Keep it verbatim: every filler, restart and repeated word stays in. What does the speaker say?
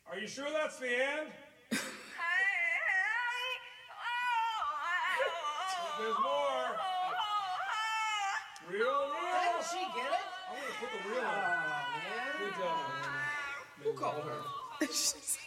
Are you sure that's the end? There's more. Real, real. Didn't she get it? I'm gonna put the real Oh, on. man. Good job. Who called her?